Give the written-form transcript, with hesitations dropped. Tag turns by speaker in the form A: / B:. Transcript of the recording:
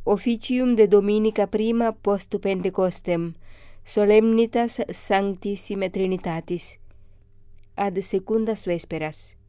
A: Officium de Dominica prima post Pentecostem, solemnitas Sanctissime Trinitatis, ad secundas vesperas.